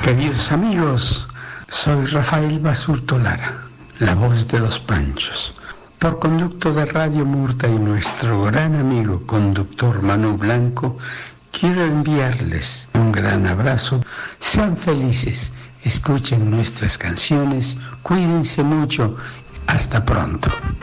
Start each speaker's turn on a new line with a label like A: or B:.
A: Queridos amigos, soy Rafael Basurto Lara, la voz de los Panchos. Por conducto de Radio Murta y nuestro gran amigo conductor Manu Blanco, quiero enviarles un gran abrazo. Sean felices, escuchen nuestras canciones, cuídense mucho. Hasta pronto.